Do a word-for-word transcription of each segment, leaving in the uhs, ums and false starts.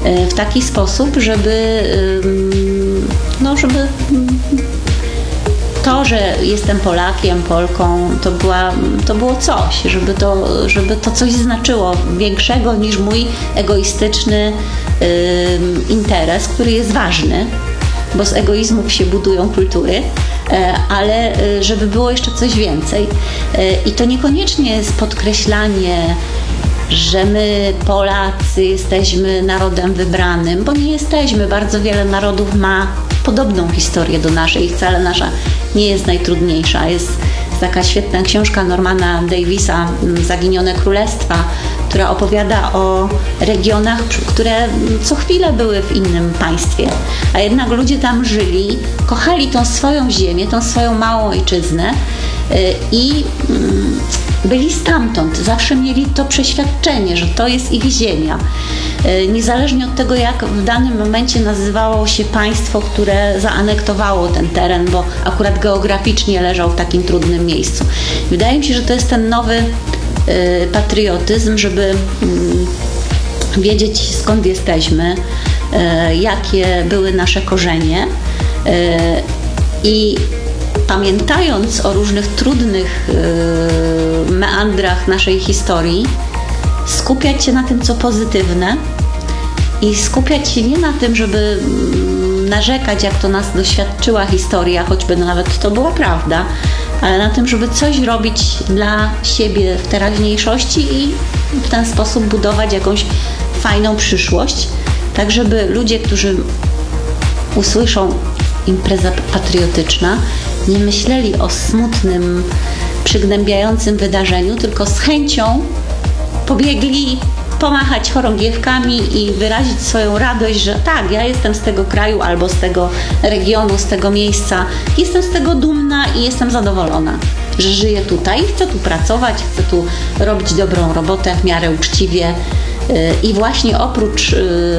w taki sposób, żeby, no, żeby to, że jestem Polakiem, Polką, to, była, to było coś, żeby to, żeby to coś znaczyło większego niż mój egoistyczny y, interes, który jest ważny, bo z egoizmów się budują kultury, ale żeby było jeszcze coś więcej. I to niekoniecznie jest podkreślanie, że my Polacy jesteśmy narodem wybranym, bo nie jesteśmy. Bardzo wiele narodów ma podobną historię do naszej i wcale nasza nie jest najtrudniejsza. Jest taka świetna książka Normana Davisa Zaginione Królestwa, która opowiada o regionach, które co chwilę były w innym państwie, a jednak ludzie tam żyli, kochali tą swoją ziemię, tą swoją małą ojczyznę i byli stamtąd, zawsze mieli to przeświadczenie, że to jest ich ziemia. Niezależnie od tego, jak w danym momencie nazywało się państwo, które zaanektowało ten teren, bo akurat geograficznie leżał w takim trudnym miejscu. Wydaje mi się, że to jest ten nowy patriotyzm, żeby wiedzieć, skąd jesteśmy, jakie były nasze korzenie i pamiętając o różnych trudnych meandrach naszej historii, skupiać się na tym, co pozytywne i skupiać się nie na tym, żeby narzekać, jak to nas doświadczyła historia, choćby nawet to była prawda, ale na tym, żeby coś robić dla siebie w teraźniejszości i w ten sposób budować jakąś fajną przyszłość, tak żeby ludzie, którzy usłyszą impreza patriotyczna, nie myśleli o smutnym, przygnębiającym wydarzeniu, tylko z chęcią pobiegli pomachać chorągiewkami i wyrazić swoją radość, że tak, ja jestem z tego kraju albo z tego regionu, z tego miejsca. Jestem z tego dumna i jestem zadowolona, że żyję tutaj, chcę tu pracować, chcę tu robić dobrą robotę w miarę uczciwie i właśnie oprócz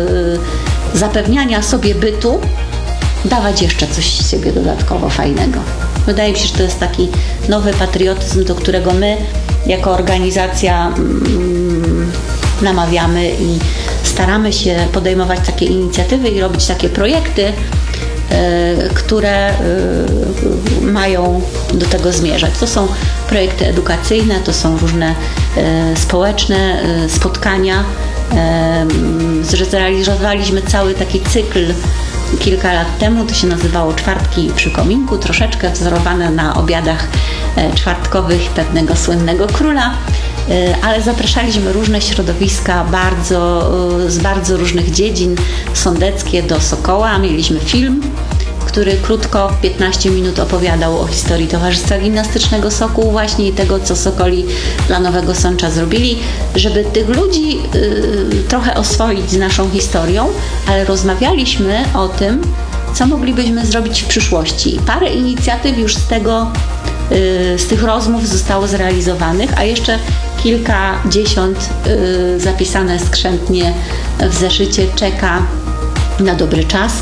zapewniania sobie bytu dawać jeszcze coś z siebie dodatkowo fajnego. Wydaje mi się, że to jest taki nowy patriotyzm, do którego my jako organizacja mm, namawiamy i staramy się podejmować takie inicjatywy i robić takie projekty, y, które y, mają do tego zmierzać. To są projekty edukacyjne, to są różne y, społeczne y, spotkania. Y, zrealizowaliśmy cały taki cykl kilka lat temu, to się nazywało Czwartki przy kominku, troszeczkę wzorowane na obiadach czwartkowych pewnego słynnego króla, ale zapraszaliśmy różne środowiska bardzo, z bardzo różnych dziedzin, sądeckie do Sokoła. Mieliśmy film, który krótko, w piętnaście minut opowiadał o historii Towarzystwa Gimnastycznego Sokół właśnie i tego, co Sokoli dla Nowego Sącza zrobili, żeby tych ludzi y, trochę oswoić z naszą historią, ale rozmawialiśmy o tym, co moglibyśmy zrobić w przyszłości. Parę inicjatyw już z tego, y, z tych rozmów zostało zrealizowanych, a jeszcze kilkadziesiąt y, zapisane skrzętnie w zeszycie czeka na dobry czas,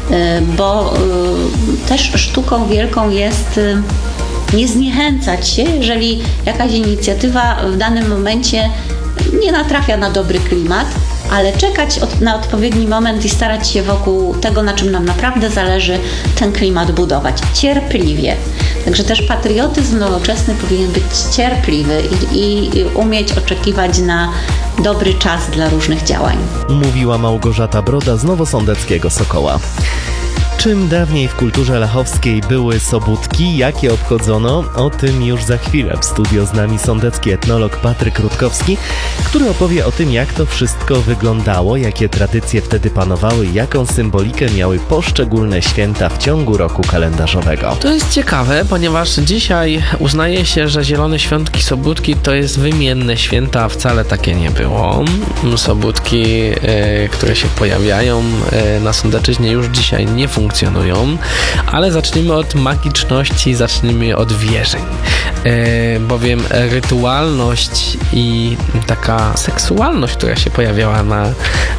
bo też sztuką wielką jest nie zniechęcać się, jeżeli jakaś inicjatywa w danym momencie nie natrafia na dobry klimat, ale czekać od, na odpowiedni moment i starać się wokół tego, na czym nam naprawdę zależy, ten klimat budować. Cierpliwie. Także też patriotyzm nowoczesny powinien być cierpliwy i, i umieć oczekiwać na dobry czas dla różnych działań. Mówiła Małgorzata Broda z Nowosądeckiego Sokoła. Czym dawniej w kulturze lechowskiej były sobótki, jakie obchodzono, o tym już za chwilę. W studio z nami sądecki etnolog Patryk Rutkowski, który opowie o tym, jak to wszystko wyglądało, jakie tradycje wtedy panowały i jaką symbolikę miały poszczególne święta w ciągu roku kalendarzowego. To jest ciekawe, ponieważ dzisiaj uznaje się, że Zielone Świątki, Sobótki to jest wymienne święta, a wcale takie nie było. Sobótki, e, które się pojawiają e, na Sądecczyźnie, już dzisiaj nie funkcjonują. funkcjonują, ale zacznijmy od magiczności, zacznijmy od wierzeń, e, bowiem rytualność i taka seksualność, która się pojawiała na,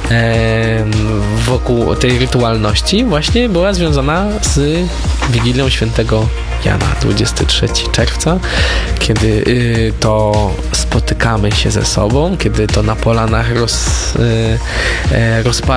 e, wokół tej rytualności właśnie była związana z Wigilią Świętego Jana, dwudziestego trzeciego czerwca, kiedy y, to spotykamy się ze sobą, kiedy to na polanach roz, y, y, rozpala